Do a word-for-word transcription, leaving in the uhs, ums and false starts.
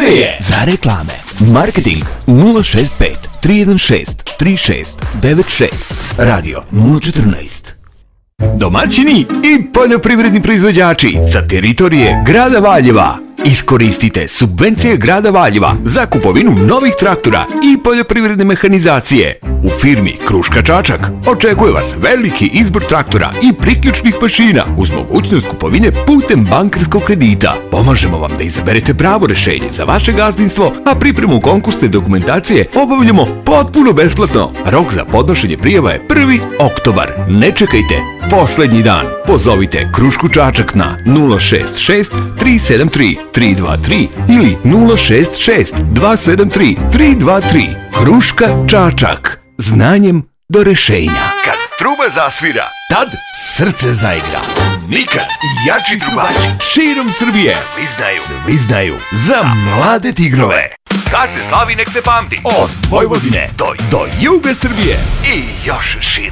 je! Za reklame, marketing nula šest pet tri jedan šest tri šest devet šest, radio nula četrnaest. Domaćini i poljoprivredni proizvođači sa teritorije grada Valjeva. Iskoristite subvencije grada Valjeva za kupovinu novih traktora i poljoprivredne mehanizacije. U firmi Kruška Čačak očekuje vas veliki izbor traktora i priključnih mašina uz mogućnost kupovine putem bankarskog kredita. Pomažemo vam da izaberete pravo rešenje za vaše gazdinstvo, a pripremu konkursne dokumentacije obavljamo potpuno besplatno. Rok za podnošenje prijava je prvi oktobar. Ne čekajte poslednji dan. Pozovite Krušku Čačak na nula šest šest tri sedam tri tri dva tri ili nula šest šest dva sedam tri tri dva tri. Kruška Čačak. Znanjem do rešenja. Kad truba zasvira, tad srce zaigra. Nikad jači trubači širom Srbije svizdaju, svizdaju za mlade tigrove. Kad se slavi, nek se pamti. Od Vojvodine do, do juga Srbije i još šire.